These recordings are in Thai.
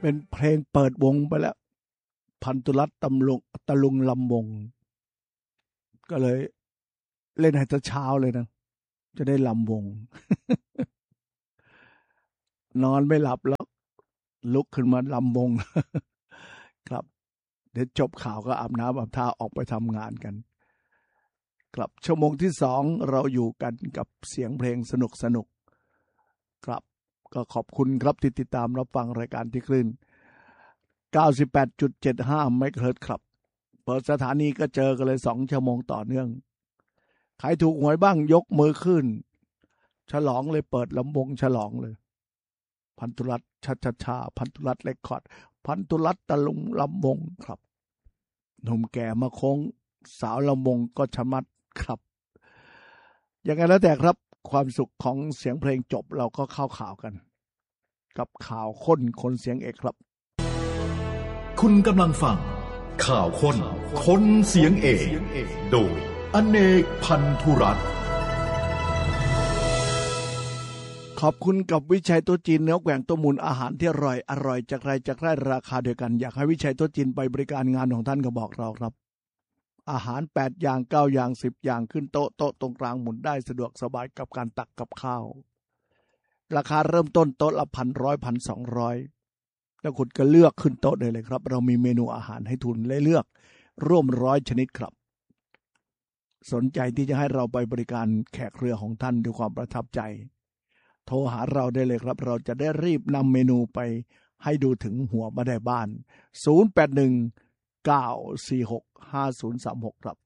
เป็นเพลงเปิดวงไปแล้วพันธุรัตน์ตะลุงลำวงก็เลยเล่นให้ตะเช้าเลยนะจะได้ลำวง นอนไม่หลับแล้วลุกขึ้นมาลำวง ครับเดี๋ยวจบข่าวก็อาบน้ำอาบท่าออกไปทำงานกันครับชั่วโมงที่2เราอยู่กันกับเสียงเพลงสนุกครับก็ขอบคุณครับที่ติดตามรับฟังรายการที่คลื่น 98.75 เมกะเฮิรตซ์ครับเปิดสถานีก็เจอกันเลย2ชั่วโมงต่อเนื่องใครถูกหวยบ้างยกมือขึ้นฉลองเลยเปิดลำวงฉลองเลยพันธุรัตน์ชาพันธุรัตน์เรคคอร์ดพันธุรัตน์ตะลุงลำวงครับหนุ่มแก่มาโค้งสาวลำวงก็ชะมัดครับยังไงแล้วแต่ครับความสุขของเสียงเพลงจบเราก็เข้าข่าวกันกับข่าวค้นคนเสียงเอกครับคุณกำลังฟังข่าวค้นคนเสียงเอกโดยอเนกพันธุรัตน์ขอบคุณกับวิชัยโต๊ะจีนเนื้อแกว่งตัวมูลอาหารที่อร่อยจากไรราคาเดียวกันอยากให้วิชัยโต๊ะจีนไปบริการงานของท่านก็บอกเราครับอาหาร8อย่าง9อย่าง10อย่างขึ้นโต๊ะตรงกลางหมุนได้สะดวกสบายกับการตักกับข้าวราคาเริ่มต้นโต๊ะละ1,100 1,200แล้วคุณก็เลือกขึ้นโต๊ะได้เลยครับเรามีเมนูอาหารให้ทุนเลือกร่วม100ชนิดครับสนใจที่จะให้เราไปบริการแขกเรือของท่านด้วยความประทับใจโทรหาเราได้เลยครับเราจะได้รีบนำเมนูไปให้ดูถึงหัวมาได้บ้าน0819465036ครับ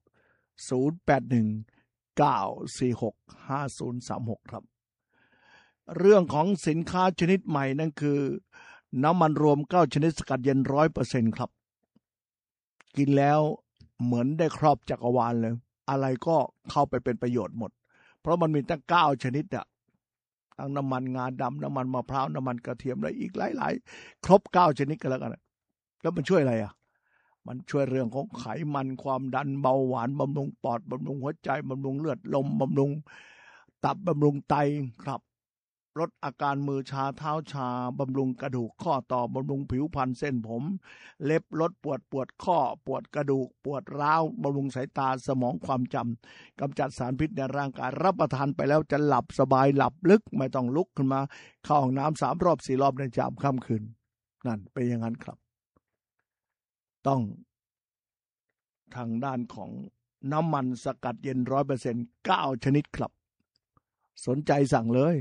0819465036ครับเรื่องของสินค้าชนิดใหม่นั่นคือน้ำมันรวม9ชนิดสกัดเย็น 100% ครับกินแล้วเหมือนได้ครอบจักรวาลเลยอะไรก็เข้าไปเป็นประโยชน์หมดเพราะมันมีตั้ง9ชนิดอะทั้งน้ำมันงาดำน้ำมันมะพร้าวน้ำมันกระเทียมอะไรอีกหลายๆครบ9ชนิดกันแล้วกันแล้วมันช่วยอะไรอ่ะมันช่วยเรื่องของไขมันความดันเบาหวานบำรุงปอดบำรุงหัวใจบำรุงเลือดลมบำรุงตับบำรุงไตครับลดอาการมือชาเท้าชาบำรุงกระดูกข้อต่อบำรุงผิวพรรณเส้นผมเล็บลดปวดข้อปวดกระดูกปวดร้าวบำรุงสายตาสมองความจำกำจัดสารพิษในร่างกายรับประทานไปแล้วจะหลับสบายหลับลึกไม่ต้องลุกขึ้นมาเข้าห้องน้ำ3 รอบ 4 รอบในยามค่ำคืนนั่นเป็นอย่างนั้นครับต้องทางด้านของน้ำมันสกัดเย็น 100% 9ชนิดครับสนใจสั่งเลย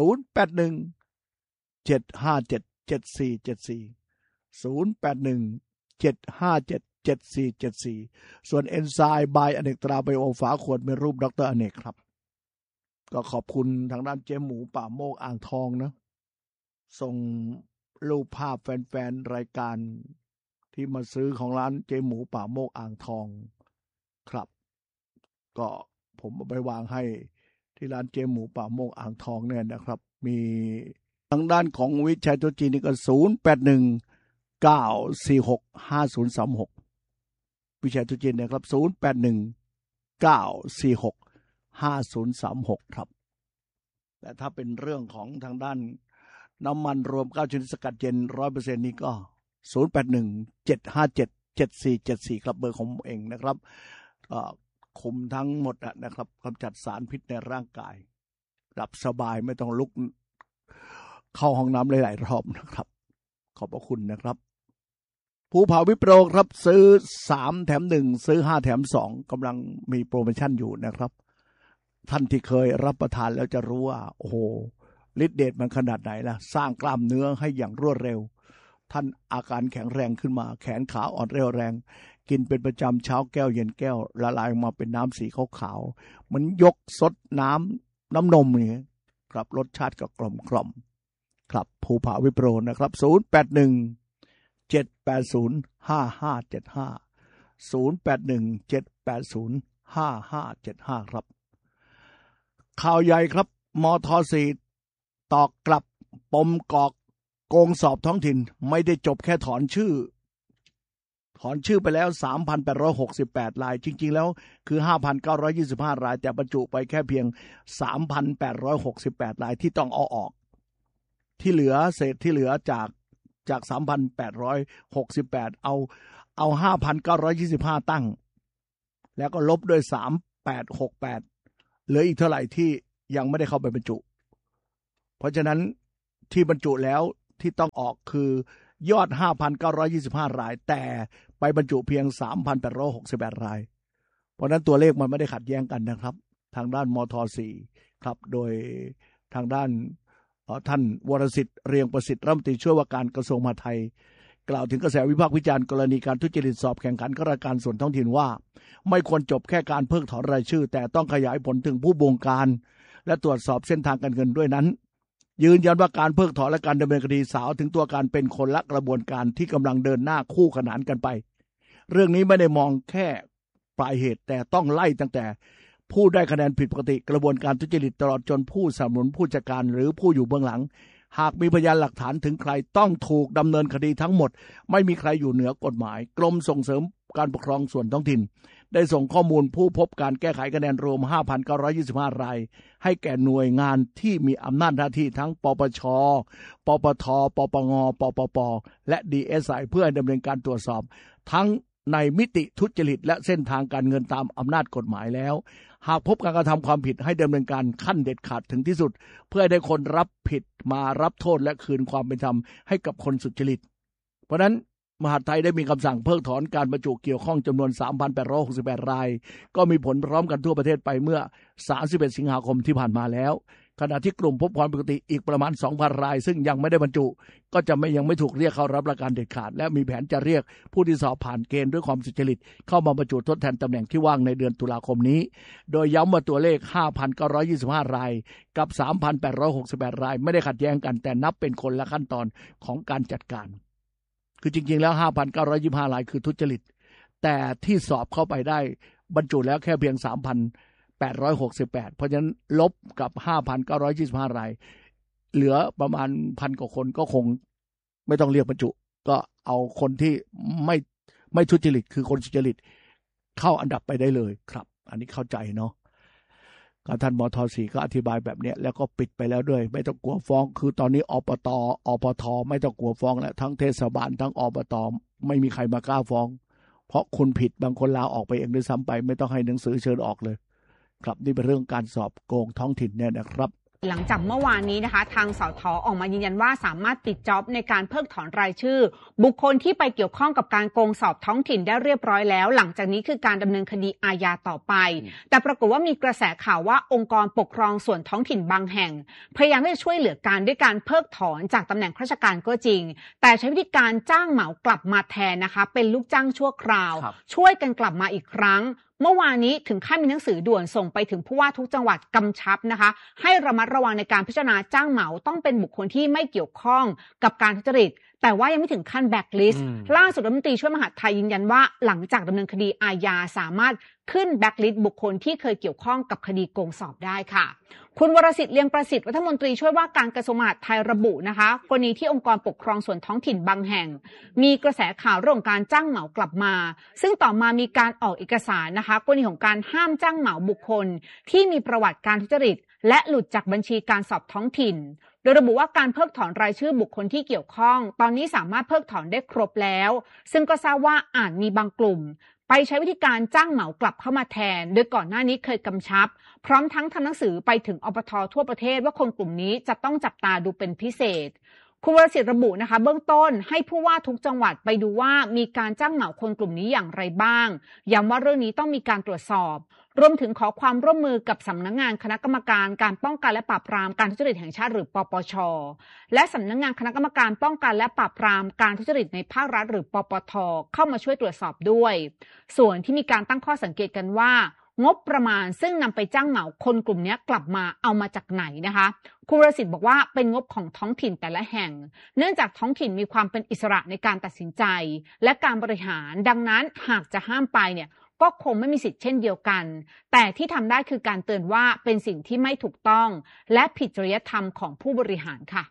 0817577474 ส่วนเอนไซม์บายอเนกตราไบโอฝาขวดมีรูปดร.อเนกครับก็ขอบคุณทางด้านเจ๊หมูป่าโมกอ่างทองนะส่งรูปภาพแฟนๆรายการที่มาซื้อของร้านเจ๊หมูป่าโมกอ่างทองครับก็ผมเอาไปวางให้ที่ร้านเจ๊หมูป่าโมกอ่างทองเนี่ยนะครับมีทางด้านของวิชัยโต๊ะจีนนี่ก็0819465036วิชัยโต๊ะจีนนะครับ0819465036ครับแต่ถ้าเป็นเรื่องของทางด้านน้ำมันรวม9ชนิดสกัดเย็น 100% นี่ก็0817577474ครับเบอร์ของผมเองนะครับคุมทั้งหมดนะครับกำจัดสารพิษในร่างกายหลับสบายไม่ต้องลุกเข้าห้องน้ำหลายๆรอบนะครับขอบพระคุณนะครับภูผาวิโปรครับซื้อ3แถม1ซื้อ5แถม2กำลังมีโปรโมชั่นอยู่นะครับท่านที่เคยรับประทานแล้วจะรู้ว่าโอ้โหฤทธิ์เดชมันขนาดไหนล่ะสร้างกล้ามเนื้อให้อย่างรวดเร็วท่านอาการแข็งแรงขึ้นมาแขนขาอ่อนเร็วแรงกินเป็นประจำเช้าแก้วเย็นแก้วละลายออกมาเป็นน้ำสีขาวๆมันยกซดน้ำนมอย่างเงี้ยครับรสชาติก็กลมกล่อมครับภูผาวิโปรนะครับ0817805575ครับข่าวใหญ่ครับมท.4 ตอกกลับปมกอกโกงสอบท้องถิ่นไม่ได้จบแค่ถอนชื่อไปแล้ว 3,868 รายจริงๆแล้วคือ 5,925 รายแต่บรรจุไปแค่เพียง 3,868 รายที่ต้องเอาออกที่เหลือเศษที่เหลือจากจาก 3,868 เอา 5,925 ตั้งแล้วก็ลบด้วย 3,868เหลืออีกเท่าไหร่ที่ยังไม่ได้เข้าไปบรรจุเพราะฉะนั้นที่บรรจุแล้วที่ต้องออกคือยอด 5,925 รายแต่ไปบรรจุเพียง 3,868 รายเพราะนั้นตัวเลขมันไม่ได้ขัดแย้งกันนะครับทางด้านมท.4 ครับโดยทางด้านท่านวรสิทธิ์เรียงประสิทธิ์รัฐมนตรีช่วยว่าการกระทรวงมหาดไทยกล่าวถึงกระแสวิพากษ์วิจารณ์กรณีการทุจริตสอบแข่งขันข้าราชการส่วนท้องถิ่นว่าไม่ควรจบแค่การเพิกถอนรายชื่อแต่ต้องขยายผลถึงผู้บงการและตรวจสอบเส้นทางการเงินด้วยนั้นยืนยันว่าการเพิกถอนและการดำเนินคดีสาวถึงตัวการเป็นคนละกระบวนการที่กำลังเดินหน้าคู่ขนานกันไปเรื่องนี้ไม่ได้มองแค่ปลายเหตุแต่ต้องไล่ตั้งแต่ผู้ได้คะแนนผิดปกติกระบวนการทุจริตตลอดจนผู้สนับสนุนผู้จัดการหรือผู้อยู่เบื้องหลังหากมีพยานหลักฐานถึงใครต้องถูกดำเนินคดีทั้งหมดไม่มีใครอยู่เหนือกฎหมายกรมส่งเสริมการปกครองส่วนท้องถิ่นได้ส่งข้อมูลผู้พบการแก้ไขคะแนนรวม 5,925 รายให้แก่หน่วยงานที่มีอำนาจหน้าที่ทั้งปปช.ปปท.ปปง.ปปป.และ DSI เพื่อดำเนินการตรวจสอบทั้งในมิติทุจริตและเส้นทางการเงินตามอำนาจกฎหมายแล้วหากพบการกระทำความผิดให้ดำเนินการขั้นเด็ดขาดถึงที่สุดเพื่อให้ได้คนรับผิดมารับโทษและคืนความเป็นธรรมให้กับคนสุจริตเพราะนั้นมหาดไทยได้มีคำสั่งเพิกถอนการบรรจุเกี่ยวข้องจำนวน 3,868 รายก็มีผลพร้อมกันทั่วประเทศไปเมื่อ 31 สิงหาคมที่ผ่านมาแล้วขณะที่กลุ่มพบความผิดปกติอีกประมาณ 2,000 รายซึ่งยังไม่ได้บรรจุก็จะยังไม่ถูกเรียกเข้ารับราชการเด็ดขาดและมีแผนจะเรียกผู้ที่สอบผ่านเกณฑ์ด้วยความสุจริตเข้ามาบรรจุทดแทนตำแหน่งที่ว่างในเดือนตุลาคมนี้โดยย้ำว่าตัวเลข 5,925 รายกับ 3,868 รายไม่ได้ขัดแย้งกันแต่นับเป็นคนละขั้นตอนของการจัดการคือจริงๆแล้ว 5,925 รายคือทุจริตแต่ที่สอบเข้าไปได้บรรจุแล้วแค่เพียง 3,868 เพราะฉะนั้นลบกับ 5,925 รายเหลือประมาณ1,000 กว่าคนก็คงไม่ต้องเรียกบรรจุก็เอาคนที่ไม่ทุจริตคือคนสุจริตเข้าอันดับไปได้เลยครับอันนี้เข้าใจเนาะก็ท่านมท.4 ก็อธิบายแบบนี้แล้วก็ปิดไปแล้วด้วยไม่ต้องกลัวฟ้องคือตอนนี้อปต.อปท.ไม่ต้องกลัวฟ้องแล้วทั้งเทศบาลทั้งอบต.ไม่มีใครมากล้าฟ้องเพราะคุณผิดบางคนลาออกไปเองด้วยซ้ำไปไม่ต้องให้หนังสือเชิญออกเลยครับนี่เป็นเรื่องการสอบโกงท้องถิ่นเนี่ยนะครับหลังจากเมื่อวานนี้นะคะทางสท.ออกมายืนยันว่าสามารถปิดจ็อบในการเพิกถอนรายชื่อบุคคลที่ไปเกี่ยวข้องกับการโกงสอบท้องถิ่นได้เรียบร้อยแล้วหลังจากนี้คือการดำเนินคดีอาญาต่อไปแต่ปรากฏว่ามีกระแสข่าวว่าองค์กรปกครองส่วนท้องถิ่นบางแห่งพยายามที่จะช่วยเหลือการด้วยการเพิกถอนจากตำแหน่งข้าราชการก็จริงแต่ใช้วิธีการจ้างเหมากลับมาแทนนะคะเป็นลูกจ้างชั่วคราวช่วยกันกลับมาอีกครั้งเมื่อวานนี้ถึงขั้นมีหนังสือด่วนส่งไปถึงผู้ว่าทุกจังหวัดกำชับนะคะให้ระมัดระวังในการพิจารณาจ้างเหมาต้องเป็นบุคคลที่ไม่เกี่ยวข้องกับการทุจริตแต่ว่ายังไม่ถึงขั้นแบล็คลิสต์ล่าสุดรัฐมนตรีช่วยมหาดไทยยืนยันว่าหลังจากดำเนินคดีอาญาสามารถขึ้นแบล็คลิสต์บุคคลที่เคยเกี่ยวข้องกับคดีโกงสอบได้ค่ะคุณวรสิทธิ์เลียงประสิทธิ์รัฐมนตรีช่วยว่าการกระทรวงมหาดไทยระบุนะคะกรณีที่องค์กรปกครองส่วนท้องถิ่นบางแห่งมีกระแสข่าวเรื่องการจ้างเหมากลับมาซึ่งต่อมามีการออกเอกสารนะคะกรณีของการห้ามจ้างเหมาบุคคลที่มีประวัติการทุจริตและหลุดจากบัญชีการสอบท้องถิ่นโดยระบุว่าการเพิกถอนรายชื่อบุคคลที่เกี่ยวข้องตอนนี้สามารถเพิกถอนได้ครบแล้วซึ่งก็ทราบว่าอาจมีบางกลุ่มไปใช้วิธีการจ้างเหมากลับเข้ามาแทนโดยก่อนหน้านี้เคยกำชับพร้อมทั้งทำหนังสือไปถึงอบท.ทั่วประเทศว่าคนกลุ่มนี้จะต้องจับตาดูเป็นพิเศษคุณวรสิทธิ์ระบุนะคะเบื้องต้นให้ผู้ว่าทุกจังหวัดไปดูว่ามีการจ้างเหมาคนกลุ่มนี้อย่างไรบ้างย้ำว่าเรื่องนี้ต้องมีการตรวจสอบรวมถึงขอความร่วมมือกับสำนักงานคณะกรรมการการป้องกันและปราบปรามการทุจริตแห่งชาติหรือปปช.และสำนักงานคณะกรรมการป้องกันและปราบปรามการทุจริตในภาครัฐหรือปปท.เข้ามาช่วยตรวจสอบด้วยส่วนที่มีการตั้งข้อสังเกตกันว่างบประมาณซึ่งนำไปจ้างเหมาคนกลุ่มนี้กลับมาเอามาจากไหนนะคะคุณวรสิทธิ์บอกว่าเป็นงบของท้องถิ่นแต่ละแห่งเนื่องจากท้องถิ่นมีความเป็นอิสระในการตัดสินใจและการบริหารดังนั้นหากจะห้ามไปเนี่ยก็คงไม่มีสิทธิ์เช่นเดียวกันแต่ที่ทำได้คือการเตือนว่าเป็นสิ่งที่ไม่ถูกต้องและผิดจริยธรรมของผู้บริหารค่ะ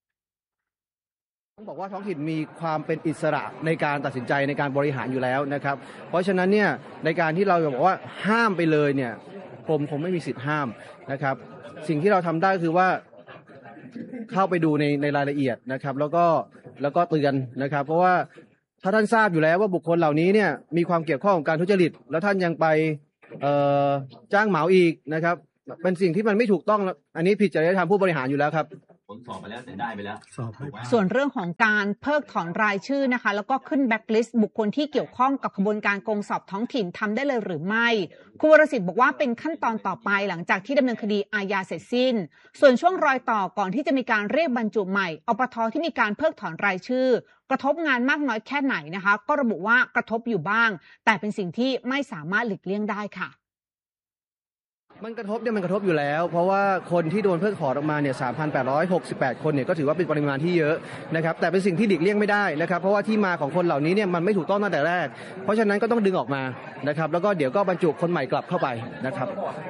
ต้องบอกว่าท้องถิ่นมีความเป็นอิสระในการตัดสินใจในการบริหารอยู่แล้วนะครับเพราะฉะนั้นเนี่ยในการที่เราจะบอกว่าห้ามไปเลยเนี่ยกรมคงไม่มีสิทธิ์ห้ามนะครับสิ่งที่เราทำได้คือว่าเข้าไปดูในรายละเอียดนะครับแล้วก็เตือนนะครับเพราะว่าถ้าท่านทราบอยู่แล้วว่าบุคคลเหล่านี้เนี่ยมีความเกี่ยวข้องกับการทุจริตแล้วท่านยังไปจ้างเหมาอีกนะครับเป็นสิ่งที่มันไม่ถูกต้องอันนี้ผิดจริยธรรมผู้บริหารอยู่แล้วครับผลสอบไปแล้วแต่ได้ไปแล้วส่วนเรื่องของการเพิกถอนรายชื่อนะคะแล้วก็ขึ้นแบ็คลิสต์บุคคลที่เกี่ยวข้องกับขบวนการโกงสอบท้องถิ่นทำได้เลยหรือไม่คุณวรสิทธิ์บอกว่าเป็นขั้นตอนต่อไปหลังจากที่ดำเนินคดีอาญาเสร็จสิ้นส่วนช่วงรอยต่อก่อนที่จะมีการเรียกบรรจุใหม่อปท.ที่มีการเพิกถอนรายชื่อกระทบงานมากน้อยแค่ไหนนะคะก็ระบุว่ากระทบอยู่บ้างแต่เป็นสิ่งที่ไม่สามารถหลีกเลี่ยงได้ค่ะมันกระทบมันกระทบอยู่แล้วเพราะว่าคนที่โดนเพิกถอนออกมาเนี่ย 3,868 คนเนี่ยก็ถือว่าเป็นปริมาณที่เยอะนะครับแต่เป็นสิ่งที่หลีกเลี่ยงไม่ได้นะครับเพราะว่าที่มาของคนเหล่านี้เนี่ยมันไม่ถูกต้องตั้งแต่แรกเพราะฉะนั้นก็ต้องดึงออกมานะครับแล้วก็เดี๋ยวก็บรรจุคนใหม่กลับเข้าไปนะครับ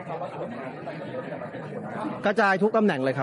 กระจายทุกตำแหน่งเลยครับ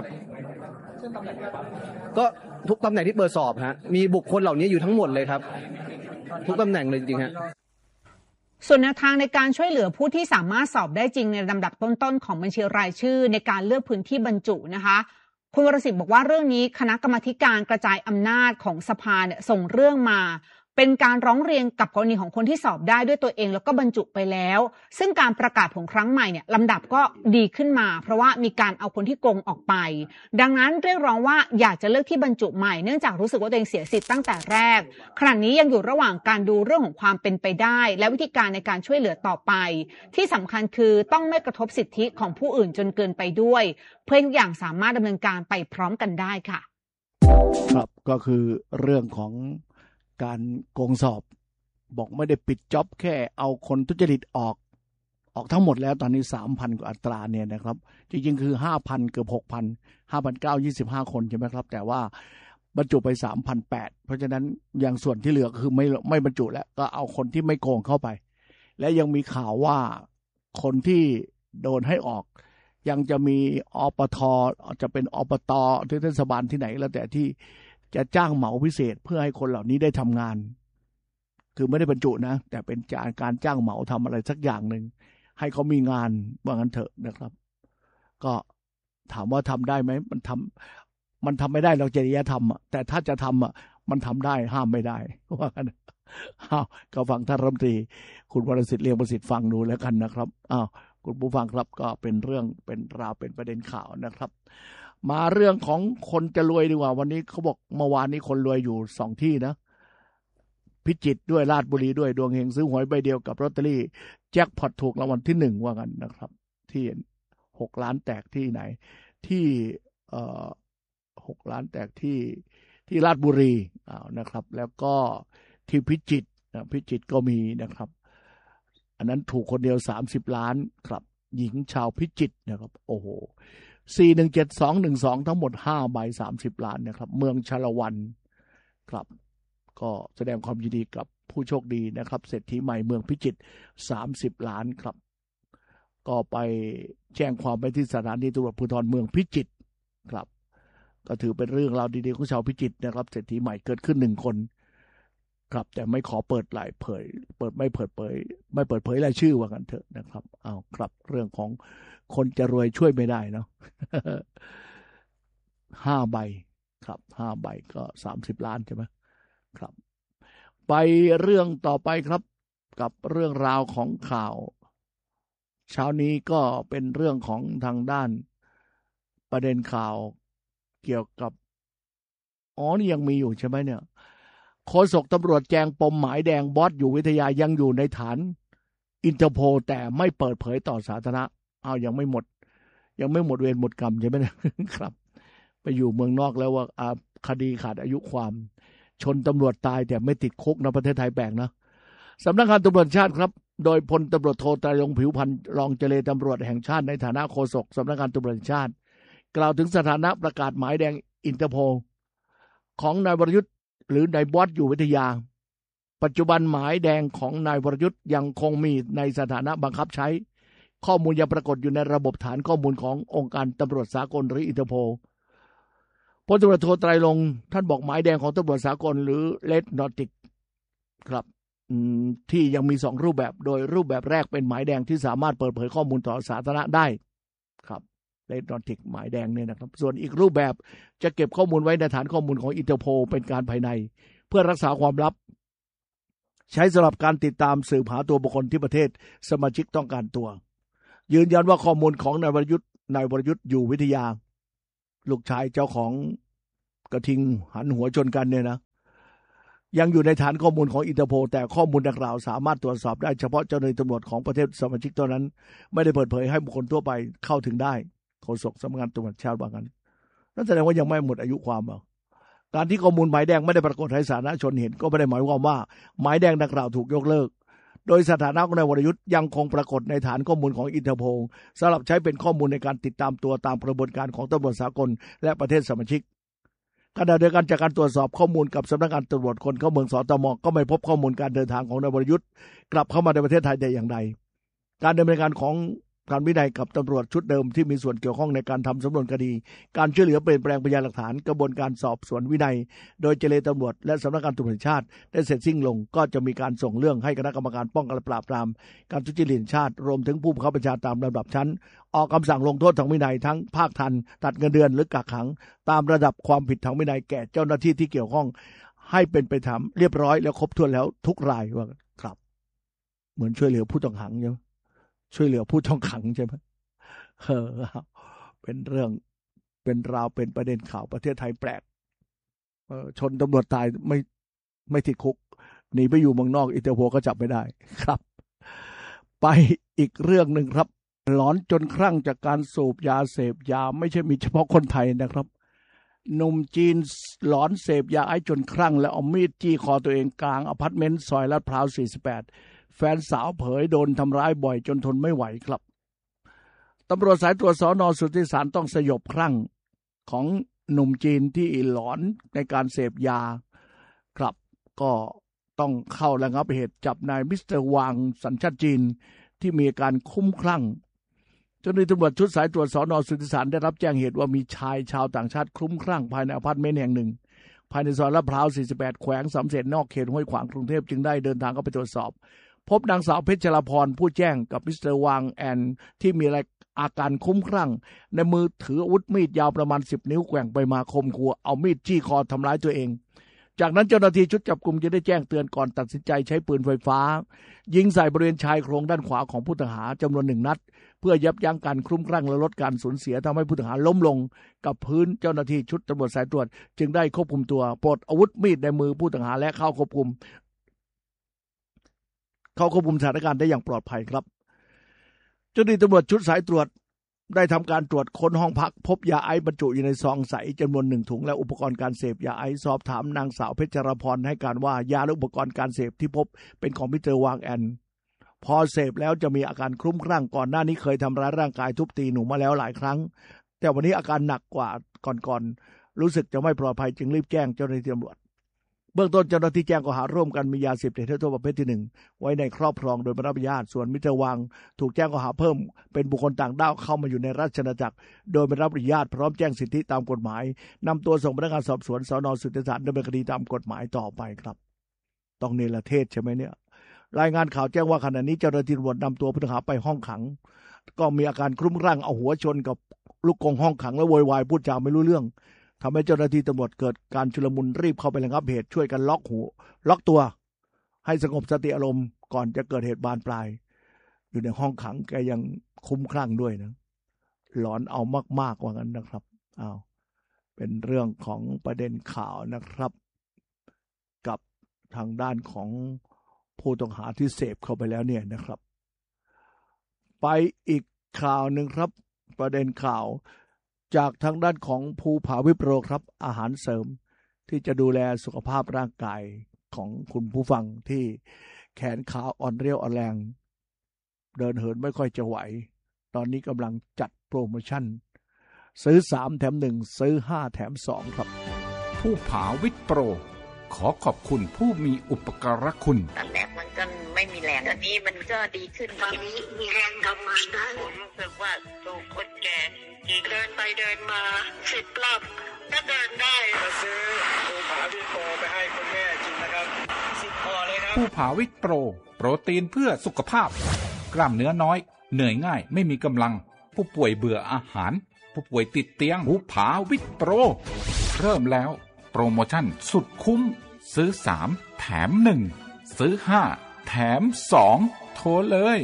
ก็ทุกตำแหน่งที่เปิดสอบฮะมีบุคคลเหล่านี้อยู่ทั้งหมดเลยครับทุกตำแหน่งเลยจริงๆฮะส่วนแนวทางในการช่วยเหลือผู้ที่สามารถสอบได้จริงในลำดับต้นๆของบัญชีรายชื่อในการเลือกพื้นที่บรรจุนะคะคุณวรสิทธิ์บอกว่าเรื่องนี้คณะกรรมาธิการกระจายอำนาจของสภาเนี่ยส่งเรื่องมาเป็นการร้องเรียนกับกรณีของคนที่สอบได้ด้วยตัวเองแล้วก็บรรจุไปแล้วซึ่งการประกาศผลครั้งใหม่เนี่ยลำดับก็ดีขึ้นมาเพราะว่ามีการเอาคนที่โกงออกไปดังนั้นเรียกร้องว่าอยากจะเลือกที่บรรจุใหม่เนื่องจากรู้สึกว่าตัวเองเสียสิทธิ์ตั้งแต่แรกขณะนี้ยังอยู่ระหว่างการดูเรื่องของความเป็นไปได้และวิธีการในการช่วยเหลือต่อไปที่สำคัญคือต้องไม่กระทบสิทธิของผู้อื่นจนเกินไปด้วยเพื่อทุกอย่างสามารถดำเนินการไปพร้อมกันได้ค่ะครับก็คือเรื่องของการโกงสอบบอกไม่ได้ปิดจ็อบแค่เอาคนทุจริตออกทั้งหมดแล้วตอนนี้ 3,000 กว่าอัตราเนี่ยนะครับจริงๆคือ 5,000 เกือบ 6,000 5,925 คนใช่ไหมครับแต่ว่าบรรจุไป 3,800 เพราะฉะนั้นอย่างส่วนที่เหลือคือไม่บรรจุแล้วก็เอาคนที่ไม่โกงเข้าไปและยังมีข่าวว่าคนที่โดนให้ออกยังจะมีอปท.จะเป็นอบต.หรือเทศบาลที่ไหนแล้วแต่ที่จะจ้างเหมาพิเศษเพื่อให้คนเหล่านี้ได้ทำงานคือไม่ได้บรรจุนะแต่เป็นการจ้างเหมาทำอะไรสักอย่างหนึ่งให้เขามีงานว่างั้นเถอะนะครับก็ถามว่าทำได้ไหมมันทำไม่ได้เราจริยธรรมแต่ถ้าจะทำมันทำได้ห้ามไม่ได้ว่ากันก็ฟังท่านรัฐมนตรีคุณวรสิทธิ์เลียงประสิทธิ์ฟังดูแล้วกันนะครับคุณผู้ฟังครับก็เป็นเรื่องเป็นราวเป็นประเด็นข่าวนะครับมาเรื่องของคนจะรวยดีกว่าวันนี้เขาบอกเมื่อวานนี้คนรวยอยู่2ที่นะพิจิตรด้วยราชบุรีด้วยดวงเฮงซื้อหวยใบเดียวกับลอตเตอรี่แจ็คพอตถูกรางวัลที่1ว่ากันนะครับที่6ล้านแตกที่ไหนที่6ล้านแตกที่ราชบุรีนะครับแล้วก็ที่พิจิตรก็มีนะครับอันนั้นถูกคนเดียว30ล้านครับหญิงชาวพิจิตรนะครับโอ้โห417212ทั้งหมด5ใบ30ล้านนะครับเมืองชาละวันครับก็แสดงความยินดีกับผู้โชคดีนะครับเศรษฐีใหม่เมืองพิจิตร30ล้านครับก็ไปแจ้งความไปที่สถานีตำรวจภูธรเมืองพิจิตรครับก็ถือเป็นเรื่องราวดีๆของชาวพิจิตรนะครับเศรษฐีใหม่เกิดขึ้น1คนครับแต่ไม่ขอเปิดรายเผยไม่เปิดเผยรายชื่อว่ากันเถอะนะครับครับเรื่องของคนจะรวยช่วยไม่ได้เนาะ5ใบครับ5ใบก็30ล้านใช่ไหมครับไปเรื่องต่อไปครับกับเรื่องราวของข่าวเช้านี้ก็เป็นเรื่องของทางด้านประเด็นข่าวเกี่ยวกับนี่ยังมีอยู่ใช่ไหมเนี่ยโฆษกตำรวจแจงปมหมายแดงบอสอยู่วิทยายังอยู่ในฐานอินเตอร์โพลแต่ไม่เปิดเผยต่อสาธารณะยังไม่หมดเวรหมดกรรมใช่ไหมครับไปอยู่เมืองนอกแล้วว่าคดีขาดอายุความชนตำรวจตายแต่ไม่ติดคุกนะประเทศไทยแปลกนะสำนักงานตำรวจชาติครับโดยพลตำรวจโทไตรรงค์ผิวพรรณรองเจรตำรวจแห่งชาติในฐานะโฆษกสำนักงานตำรวจแห่งชาติกล่าวถึงสถานะประกาศหมายแดงอินเตอร์โพลของนายวรยุทธ์หรือนายบอสอยู่วิทยาปัจจุบันหมายแดงของนายวรยุทธ์ยังคงมีในสถานะบังคับใช้ข้อมูลยังปรากฏอยู่ในระบบฐานข้อมูลขององค์การตำรวจสากลหรืออินเตอร์โพลพลตำรวจโทไตรรงค์ท่านบอกหมายแดงของตำรวจสากลหรือเลดนอติกครับที่ยังมี2รูปแบบโดยรูปแบบแรกเป็นหมายแดงที่สามารถเปิดเผยข้อมูลต่อสาธารณะได้ครับเรดนอติกหมายแดงเนี่ยนะครับส่วนอีกรูปแบบจะเก็บข้อมูลไว้ในฐานข้อมูลของอินเตอร์โพลเป็นการภายในเพื่อรักษาความลับใช้สำหรับการติดตามสืบหาตัวบุคคลที่ประเทศสมาชิกต้องการตัวยืนยันว่าข้อมูลของนายวรยุทธ์อยู่วิทยาลูกชายเจ้าของกระทิงหันหัวชนกันเนี่ยนะยังอยู่ในฐานข้อมูลของอินเตอร์โพลแต่ข้อมูลดังกล่าวสามารถตรวจสอบได้เฉพาะเจ้าหน้าที่ตำรวจของประเทศสมาชิกเท่านั้นไม่ได้เปิดเผยให้บุคคลทั่วไปเข้าถึงได้โฆษกสำนักงานตำรวจแห่งชาติว่างั้นนั่นแสดงว่ายังไม่หมดอายุความหรอกการที่ข้อมูลหมายแดงไม่ได้ปรากฏให้สาธารณชนเห็นก็ไม่ได้หมายความว่าหมายแดงดังกล่าวถูกยกเลิกโดยสถานะของนายวรยุทธ์ยังคงปรากฏในฐานข้อมูลของอินเตอร์โพลสำหรับใช้เป็นข้อมูลในการติดตามตัวตามกระบวนการของตำรวจสากลและประเทศสมาชิกขณะเดียวกันจากการตรวจสอบข้อมูลกับสำนักงานตำรวจคนเข้าเมืองสตม.ก็ไม่พบข้อมูลการเดินทางของนายวรยุทธ์กลับเข้ามาในประเทศไทยแต่อย่างใดการดำเนินการของการวินัยกับตำรวจชุดเดิมที่มีส่วนเกี่ยวข้องในการทำสำนวนคดีการช่วยเหลือเปลี่ยนแปลงพยานหลักฐานกระบวนการสอบสวนวินัยโดยเจรตำรวจและสำนักงานตำรวจแห่งชาติได้เสร็จสิ้นลงก็จะมีการส่งเรื่องให้คณะกรรมการป้องกันและปราบปรามการทุจริตแห่งชาติรวมถึงผู้บังคับบัญชาตามลำดับชั้นออกคำสั่งลงโทษทางวินัยทั้งภาคทันตัดเงินเดือนหรือกักขังตามระดับความผิดทางวินัยแก่เจ้าหน้าที่ที่เกี่ยวข้องให้เป็นไปตามเรียบร้อยแล้วครบถ้วนแล้วทุกรายว่าครับเหมือนช่วยเหลือผู้ต้องขังใช่ไหมช่วยเหลือผู้ต้องขังใช่ไหมเป็นเรื่องเป็นราวเป็นประเด็นข่าวประเทศไทยแปลกชนตำรวจตายไม่ติดคุกหนีไปอยู่เมืองนอกอินเตอร์โพลก็จับไม่ได้ครับไปอีกเรื่องหนึ่งครับหลอนจนคลั่งจากการสูบยาเสพยาไม่ใช่มีเฉพาะคนไทยนะครับหนุ่มจีนหลอนเสพยาไอซ์จนคลั่งแล้วเอามีดจี้คอตัวเองกลางอพาร์ตเมนต์ซอยลาดพร้าว48แฟนสาวเผยโดนทำร้ายบ่อยจนทนไม่ไหวครับตำรวจสายตรวจสน.สุทธิสารต้องสยบคลั่งของหนุ่มจีนที่หลอนในการเสพยาครับก็ต้องเข้าระงับเหตุจับนายมิสเตอร์วางสัญชาติจีนที่มีอาการคุ้มคลั่งเจ้าหน้าที่ตำรวจชุดสายตรวจสน.สุทธิสารได้รับแจ้งเหตุว่ามีชายชาวต่างชาติคลุ้มคลั่งภายในอพาร์ตเมนต์แห่งหนึ่งภายในซอยลาดพร้าว48แขวงสำเร็จนอกเขตห้วยขวางกรุงเทพจึงได้เดินทางเข้าไปตรวจสอบพบนางสาวเพชรพรผู้แจ้งกับมิสเตอร์วางแอนที่มีอาการคุ้มคลั่งในมือถืออาวุธมีดยาวประมาณ10 นิ้วแกว่งไปมาข่มขู่เอามีดจี้คอทำร้ายตัวเองจากนั้นเจ้าหน้าที่ชุดจับกุมจะได้แจ้งเตือนก่อนตัดสินใจใช้ปืนไฟฟ้ายิงใส่บริเวณชายโครงด้านขวาของผู้ต้องหาจำนวน1 นัดเพื่อยับยั้งการคลุ้มคลั่งและลดการสูญเสียทำให้ผู้ต้องหาล้มลงกับพื้นเจ้าหน้าที่ชุดตำรวจสายตรวจจึงได้ควบคุมตัวปลดอาวุธมีดในมือผู้ต้องหาและเข้าควบคุมสถานการณ์ได้อย่างปลอดภัยครับเจ้าหน้าที่ตำรวจชุดสายตรวจได้ทำการตรวจค้นห้องพักพบยาไอซ์บรรจุอยู่ในซองใสจำนวน1 ถุงและอุปกรณ์การเสพยาไอซ์สอบถามนางสาวเพชรพรให้การว่ายาและอุปกรณ์การเสพที่พบเป็นของมิสเตอร์วางแอนพอเสพแล้วจะมีอาการคลุ้มคลั่งก่อนหน้านี้เคยทำร้ายร่างกายทุบตีหนูมาแล้วหลายครั้งแต่วันนี้อาการหนักกว่าก่อนรู้สึกจะไม่ปลอดภัยจึงรีบแจ้งเจ้าหน้าที่ตำรวจเบื้องต้นเจ้าหน้าที่แจ้งข้อหาร่วมกันมียาเสพติดให้โทษประเภทที่1ไว้ในครอบครองโดยไม่ได้รับอนุญาตส่วนมิสเตอร์วางถูกแจ้งข้อหาเพิ่มเป็นบุคคลต่างด้าวเข้ามาอยู่ในราชอาณาจักรโดยไม่ได้รับอนุญาตพร้อมแจ้งสิทธิตามกฎหมายนำตัวส่งพนักงานสอบสวนสน.สุทธิสารดำเนินคดีตามกฎหมายต่อไปครับต้องเนรเทศใช่ไหมเนี่ยรายงานข่าวแจ้งว่าขณะนี้เจ้าหน้าที่ตำรวจนำตัวผู้ต้องหาไปห้องขังก็มีอาการคลุ้มคลั่งเอาหัวชนกับลูกกรงห้องขังและโวยวายพูดจาไม่รู้เรื่องทำให้เจ้าหน้าที่ตำรวจเกิดการชุลมุนรีบเข้าไประงับเหตุช่วยกันล็อกตัวให้สงบสติอารมณ์ก่อนจะเกิดเหตุบานปลายอยู่ในห้องขังแกยังคุ้มคลั่งด้วยนะหลอนเอามากๆว่างั้นนะครับเป็นเรื่องของประเด็นข่าวนะครับกับทางด้านของผู้ต้องหาที่เสพเข้าไปแล้วเนี่ยนะครับไปอีกข่าวหนึ่งครับประเด็นข่าวจากทางด้านของภูผาวิปโรครับอาหารเสริมที่จะดูแลสุขภาพร่างกายของคุณผู้ฟังที่แขนขาอ่อนเรี่ยวอ่อนแรงเดินเหินไม่ค่อยจะไหวตอนนี้กำลังจัดโปรโมชั่นซื้อ3 แถม 1ซื้อ5 แถม 2ครับภูผาวิปโรขอขอบคุณผู้มีอุปการะคุณตอนแรกมันก็ไม่มีแรงตอนนี้มันก็ดีขึ้นตอนนี้มีแรงทำงานได้ผมรู้สึกว่าตัวคนแก่เดินไปเดินมา10 รอบก็เดินได้มาซื้อภูผาวิปโรไปให้คุณแม่กินนะครับ10 พอเลยครับภูผาวิปโรโปรตีนเพื่อสุขภาพกล้ามเนื้อน้อยเหนื่อยง่ายไม่มีกำลังผู้ป่วยเบื่ออาหารผู้ป่วยติดเตียงภูผาวิทโปรเริ่มแล้วโปรโมชั่นสุดคุ้มซื้อ3แถม1ซื้อ5แถม2โทรเลย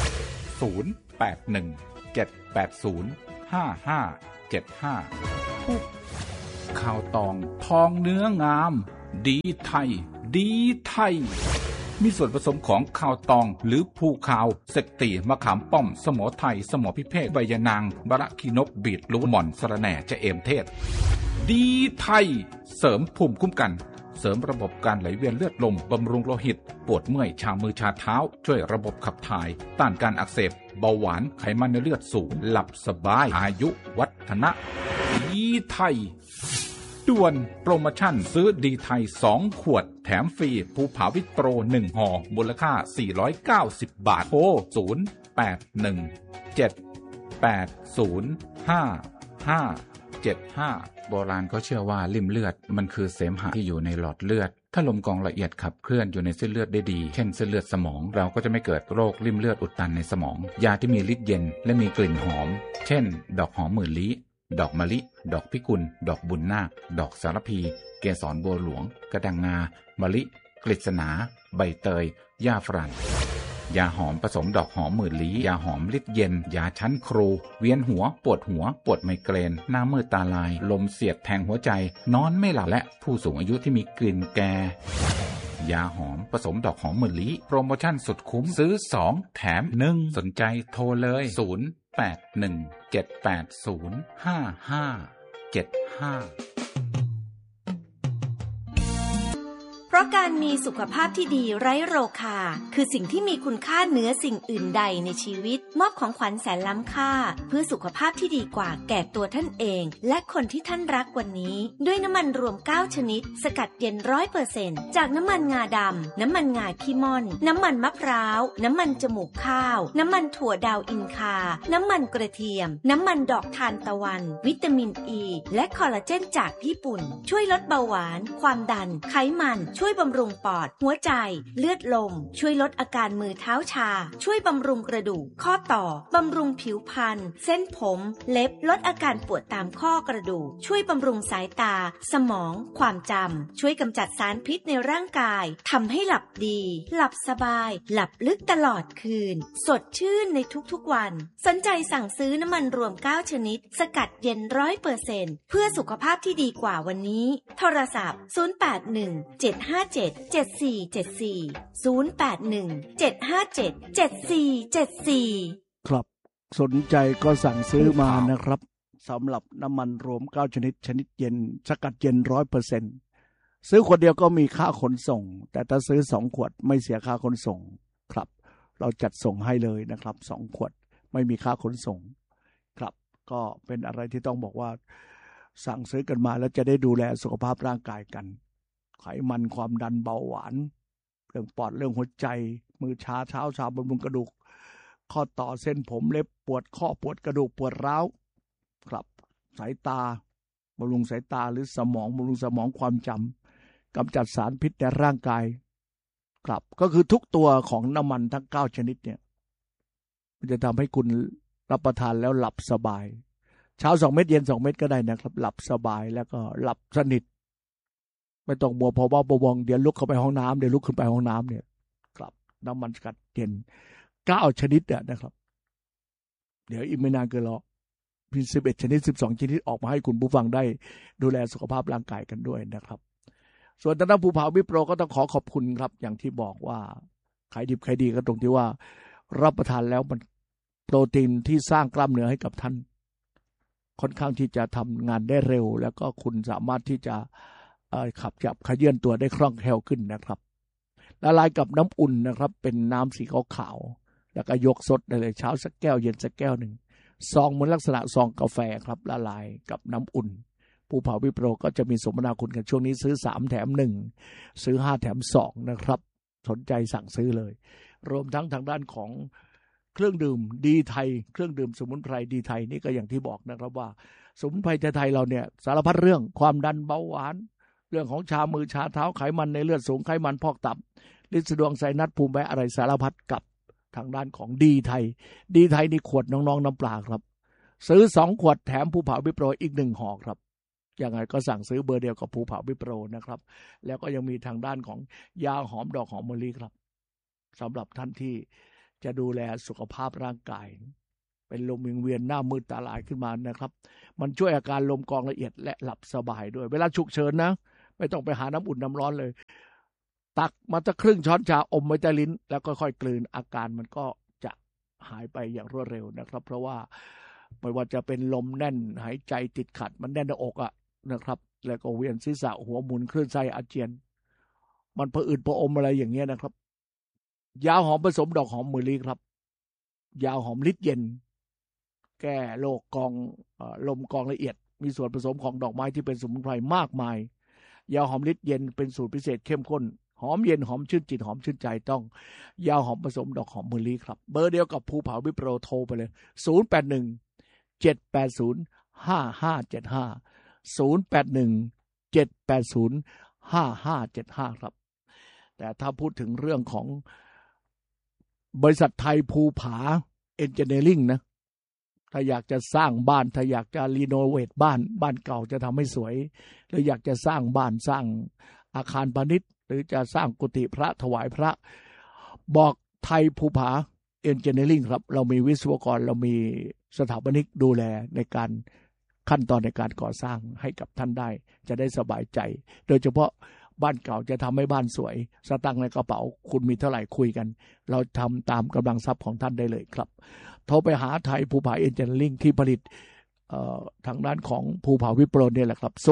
0817805575ข้าวตองทองเนื้องามดีไทยดีไทยมีส่วนผสมของข้าวตองหรือภูขาวเสกตีมะขามป้อมสมอไทยสมอพิเภกใบยะนางบะระขี้นกบีทรูทหม่อนสะระแหน่จะเอมเทศดีไทยเสริมภูมิคุ้มกันเสริมระบบการไหลเวียนเลือดลมบำรุงโลหิตปวดเมื่อยชามือชาเท้าช่วยระบบขับถ่ายต้านการอักเสบเบาหวานไขมันในเลือดสูงหลับสบายอายุวัฒนะดีไทยด่วนโปรโมชั่นซื้อดีไทย2ขวดแถมฟรีภูผาวิทโปร1ห่อมูลค่า490 บาทโทร0817805575โบราณเขาเชื่อว่าลิ่มเลือดมันคือเสมหะที่อยู่ในหลอดเลือดถ้าลมกรองละเอียดขับเคลื่อนอยู่ในเส้นเลือดได้ดีเช่นเส้นเลือดสมองเราก็จะไม่เกิดโรคลิ่มเลือดอุดตันในสมองยาที่มีฤทธิ์เย็นและมีกลิ่นหอมเช่นดอกหอมหมื่นลี้ดอกมะลิดอกพิกุลดอกบุญนาคดอกสารพีเกสรบัวหลวงกระดังงามะลิกฤษณาใบเตยหญ้าฝรั่งยาหอมผสมดอกหอมหมื่นลี้ยาหอมฤทธิ์เย็นยาชั้นครูเวียนหัวปวดไมเกรนหน้ามืดตาลายลมเสียดแทงหัวใจนอนไม่หลับและผู้สูงอายุที่มีกลิ่นแก่ยาหอมผสมดอกหอมหมื่นลี้โปรโมชั่นสุดคุ้มซื้อ2แถม1สนใจโทรเลย0817805575 เพราะการมีสุขภาพที่ดีไร้โรคาคือสิ่งที่มีคุณค่าเหนือสิ่งอื่นใดในชีวิตมอบของขวัญแสนล้ำค่าเพื่อสุขภาพที่ดีกว่าแก่ตัวท่านเองและคนที่ท่านรักวันนี้ด้วยน้ำมันรวม9ชนิดสกัดเย็น 100% จากน้ำมันงาดำน้ำมันงาขี้ม่อนน้ำมันมะพร้าวน้ำมันจมูกข้าวน้ำมันถั่วดาวอินคาน้ำมันกระเทียมน้ำมันดอกทานตะวันวิตามินอ e, และคอลลาเจนจากญี่ปุ่นช่วยลดเบาหวานความดันไขมันช่วยบำรุงปอดหัวใจเลือดลมช่วยลดอาการมือเท้าชาช่วยบำรุงกระดูกข้อต่อบำรุงผิวพรรณเส้นผมเล็บลดอาการปวดตามข้อกระดูกช่วยบำรุงสายตาสมองความจำช่วยกำจัดสารพิษในร่างกายทำให้หลับดีหลับสบายหลับลึกตลอดคืนสดชื่นในทุกๆวันสนใจสั่งซื้อน้ำมันรวม9ชนิดสกัดเย็น 100% เพื่อสุขภาพที่ดีกว่าวันนี้โทรศัพท์0817577474 0817577474 ครับสนใจก็สั่งซื้อมานะครับสำหรับน้ำมันรวม9ชนิดชนิดเย็นสกัดเย็น 100% ซื้อขวดเดียวก็มีค่าขนส่งแต่ถ้าซื้อ2ขวดไม่เสียค่าขนส่งครับเราจัดส่งให้เลยนะครับ2ขวดไม่มีค่าขนส่งครับก็เป็นอะไรที่ต้องบอกว่าสั่งซื้อกันมาแล้วจะได้ดูแลสุขภาพร่างกายกันไขมันความดันเบาหวานเรื่องปอดเรื่องหัวใจมือชาเท้าชาบำรุงกระดูกข้อต่อเส้นผมเล็บปวดข้อปวดกระดูกปวดร้าวครับสายตาบำรุงสายตาหรือสมองบำรุงสมองความจำกำจัดสารพิษในร่างกายครับก็คือทุกตัวของน้ำมันทั้ง9ชนิดเนี่ยมันจะทำให้คุณรับประทานแล้วหลับสบายเช้า2เม็ดเย็น2เม็ดก็ได้นะครับหลับสบายแล้วก็หลับสนิทไม่ต้องมัวพอว่าบวงเดี๋ยวลุกเข้าไปห้องน้ำเดี๋ยวลุกขึ้นไปห้องน้ำเนี่ยครับน้ำมันสกัดเย็น9ชนิดนะครับเดี๋ยวอีกไม่นานเกินรอมี11ชนิด12ชนิดออกมาให้คุณผู้ฟังได้ดูแลสุขภาพร่างกายกันด้วยนะครับส่วนทางด้านภูผาวิทโปรก็ต้องขอบคุณครับอย่างที่บอกว่าขายดิบขายดีก็ตรงที่ว่ารับประทานแล้วมันโปรตีนที่สร้างกล้ามเนื้อให้กับท่านค่อนข้างที่จะทำงานได้เร็วแล้วก็คุณสามารถที่จะขับจับขยื่นตัวได้คล่องแคล่วขึ้นนะครับละลายกับน้ำอุ่นนะครับเป็นน้ำสีขาวๆแล้วก็ยกสดได้เลยเช้าสักแก้วเย็นสักแก้วหนึ่งซองเหมือนลักษณะซองกาแฟครับละลายกับน้ำอุ่นภูผาวิทโปรก็จะมีสมนาคุณกันช่วงนี้ซื้อ3แถม1ซื้อ5แถม2นะครับสนใจสั่งซื้อเลยรวมทั้งทางด้านของเครื่องดื่มดีไทยเครื่องดื่มสมุนไพรดีไทยนี่ก็อย่างที่บอกนะครับว่าสมุนไพรไทยเราเนี่ยสารพัดเรื่องความดันเบาหวานเรื่องของชามือชาเท้าไขมันในเลือดสูงไขมันพอกตับลิ้นสะดวงไซนัสภูมิแพ้อะไรสารพัดกับทางด้านของดีไทยนี่ขวดน้องๆน้ำปลาครับซื้อ2 ขวดแถมภูผาวิปโรอีก1 ห่อครับยังไงก็สั่งซื้อเบอร์เดียวกับภูผาวิปโรนะครับแล้วก็ยังมีทางด้านของยาหอมดอกหอมมะลิครับสำหรับท่านที่จะดูแลสุขภาพร่างกายเป็นลมวิงเวียนหน้ามืดตาลายขึ้นมานะครับมันช่วยอาการลมกองละเอียดและหลับสบายด้วยเวลาฉุกเฉินนะไม่ต้องไปหาน้ำอุ่นน้ำร้อนเลยตักมาสักครึ่งช้อนชาอมไว้ใต้ลิ้นแล้วก็ค่อยกลืนอาการมันก็จะหายไปอย่างรวดเร็วนะครับเพราะว่าไม่ว่าจะเป็นลมแน่นหายใจติดขัดมันแน่นในอกนะครับแล้วก็เวียนศีรษะหัวหมุนคลื่นไส้อาเจียนมันผะอืดผะอมอะไรอย่างเงี้ยนะครับยาหอมผสมดอกหอมมะลิครับยาหอมฤทธิ์เย็นแก้โรคกองลมกองละเอียดมีส่วนผสมของดอกไม้ที่เป็นสมุนไพรมากมายยาหอมฤทธิ์เย็นเป็นสูตรพิเศษเข้มข้นหอมเย็นหอมชื่นจิตหอมชื่นใจต้องยาหอมผสมดอกหอมมะลิครับเบอร์เดียวกับภูผาวิปโรโทรไปเลย081-780-5575 081-780-5575 ครับแต่ถ้าพูดถึงเรื่องของบริษัทไทยภูผาเอนจิเนียริ่งนะถ้าอยากจะสร้างบ้านถ้าอยากจะรีโนเวทบ้านเก่าจะทำให้สวยหรืออยากจะสร้างบ้านสร้างอาคารพาณิชย์หรือจะสร้างกุฏิพระถวายพระบอกไทยภูผาเอนจิเนียริ่งครับเรามีวิศวกรเรามีสถาปนิกดูแลในการขั้นตอนในการก่อสร้างให้กับท่านได้จะได้สบายใจโดยเฉพาะบ้านเก่าจะทำให้บ้านสวยสตังค์ในกระเป๋าคุณมีเท่าไหร่คุยกันเราทำตามกำลังทรัพย์ของท่านได้เลยครับโทรไปหาไทยภูผาเอนจิเนียริ่งที่ผลิตทางด้านของภูผาวิปโรเนี่ยแหละครับ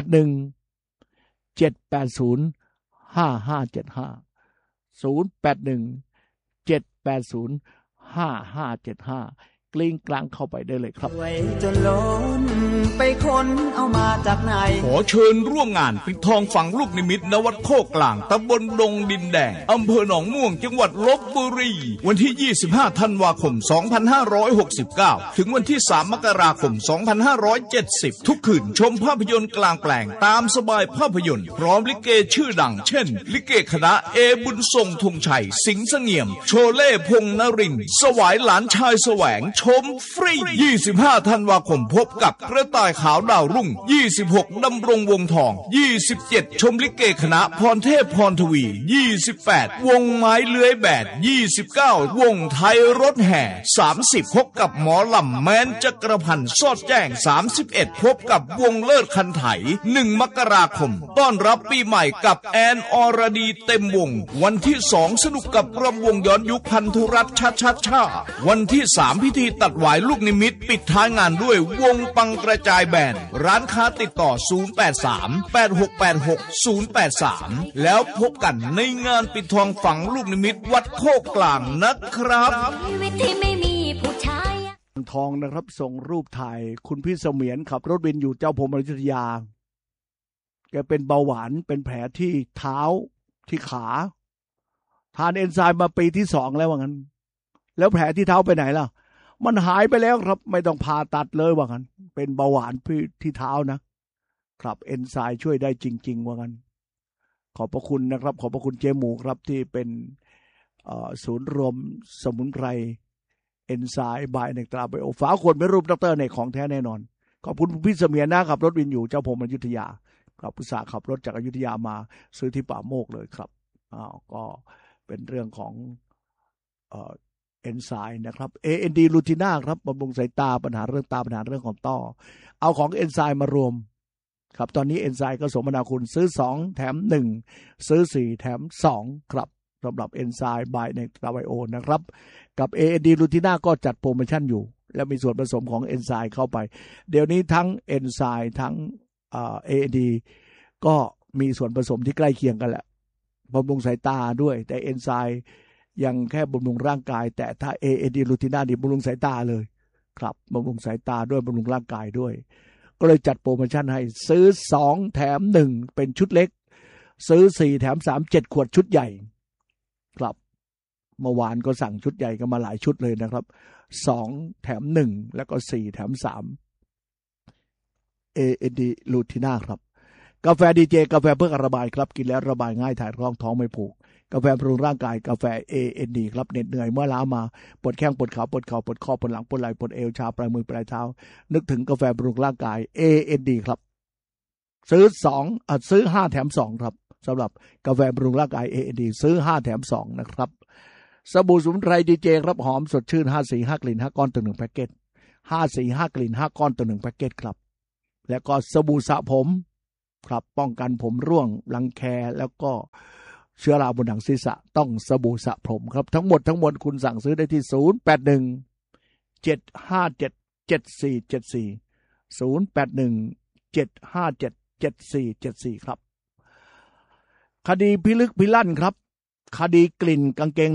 081-780-5575 กลิ้งกลางเข้าไปได้เลยครับจนล้นไปค้นเอามาจากไหนขอเชิญร่วมงานปิดทองฝังลูกนิมิตณวัดโคกลางตำบลดงดินแดงอำเภอหนองม่วงจังหวัดลพบุรีวันที่25ธันวาคม2569ถึงวันที่3มกราคม2570ทุกคืนชมภาพยนตร์กลางแปลงตามสบายภาพยนตร์พร้อมลิเกชื่อดังเช่นลิเกคณะเอบุญทรงธงชัยสิงห์เสงี่ยมโชเล่พงษ์นรินทร์สวายหลานชายแสวงชมฟรี25ธันวาคมพบกับกระต่ายขาวดาวรุ่ง26ดำรงวงทอง27ชมลิเกคณะพรเทพพรทวี28วงไม้เลื้อยแบด29วงไทยรถแห่30พบกับหมอลำแม้นจักรพันธ์สอดแจ้ง31พบกับวงเลิศคันไถ1มกราคมต้อนรับปีใหม่กับแอนอรดีเต็มวงวันที่2สนุกกับรำวงย้อนยุคพันธุรัตน์ชาวันที่3พิธีตัดหวายลูกนิมิตปิดท้ายงานด้วยวงปังกระจายแบนด์ร้านค้าติดต่อ083-8686-083แล้วพบกันในงานปิดทองฝังลูกนิมิตวัดโคกกลางนะครับที่ไม่มีผู้ชายทองนะครับส่งรูปถ่ายคุณพี่เสมียนขับรถวินอยู่เจ้าพรหมอยุธยาแกเป็นเบาหวานเป็นแผลที่เท้าที่ขาทานเอนไซม์มาปีที่2แล้วว่างั้นแล้วแผลที่เท้าไปไหนล่ะมันหายไปแล้วครับไม่ต้องผ่าตัดเลยว่างั้นเป็นเบาหวานที่เท้านะครับเอนไซม์ช่วยได้จริงๆว่างั้นขอบพระคุณนะครับขอบพระคุณเจหมูครับที่เป็นศูนย์รวมสมุนไพรเอนไซม์บายเนกตราไบโอฝาขวดเป็นรูปดร.ในของแท้แน่นอนขอบคุณพี่เสมียนนะครับรถวินอยู่เจ้าพรหมอยุธยาครับอุตส่าห์ขับรถจากอยุธยามาซื้อที่ป่าโมกเลยครับก็เป็นเรื่องของเอนไซม์นะครับ AND ลูติน่าครับบำรุงสายตาปัญหาเรื่องตาปัญหาเรื่องของต้อเอาของเอนไซม์มารวมครับตอนนี้เอนไซม์ก็สมนาคุณซื้อ2แถม1ซื้อ4แถม2ครับสำหรับเอนไซม์บายเนกตราไบโอนะครับกับ AND ลูติน่าก็จัดโปรโมชั่นอยู่และมีส่วนผสมของเอนไซม์เข้าไปเดี๋ยวนี้ทั้งเอนไซม์ทั้งAND ก็มีส่วนผสมที่ใกล้เคียงกันแหละบำรุงสายตาด้วยแต่เอนไซม์ยังแค่บำรุงร่างกายแต่ถ้า AND ลูติน่านี่บำรุงสายตาเลยครับบำรุงสายตาด้วยบำรุงร่างกายด้วยก็เลยจัดโปรโมชั่นให้ซื้อ2แถม1เป็นชุดเล็กซื้อ4แถม3 7ขวดชุดใหญ่ครับเมื่อวานก็สั่งชุดใหญ่กันมาหลายชุดเลยนะครับ2แถม1แล้วก็4แถม3 AND ลูติน่าครับกาแฟดีเจกาแฟเพื่อระบายครับกินแล้วระบายง่ายถ่ายท้องไม่ผูกกาแฟบำรุงร่างกายกาแฟ AND ครับเหน็ดเหนื่อยเมื่อล้ามาปวดแข้งปวดขาปวดเข่าปวดข้อปวดหลังปวดไหล่ปวดเอวชาปลายมือปลายเท้านึกถึงกาแฟบำรุงร่างกาย AND ครับซื้อ5แถม2ครับสำหรับกาแฟบำรุงร่างกาย AND ซื้อ5แถม2นะครับสบู่สมุนไพรดีเจครับหอมสดชื่น545กลิ่น5ก้อนต่อ1แพ็คเกจ545กลิ่น5ก้อนต่อ1แพ็คเกจครับแล้วก็สบู่สระผมครับป้องกันผมร่วงรังแคแล้วก็เชื้อราบนหนังศีรษะต้องสบู่สระผมครับทั้งหมดคุณสั่งซื้อได้ที่081-757-7474 081-757-7474ครับคดีพิลึกพิลั่นครับคดีกลิ่นกางเกง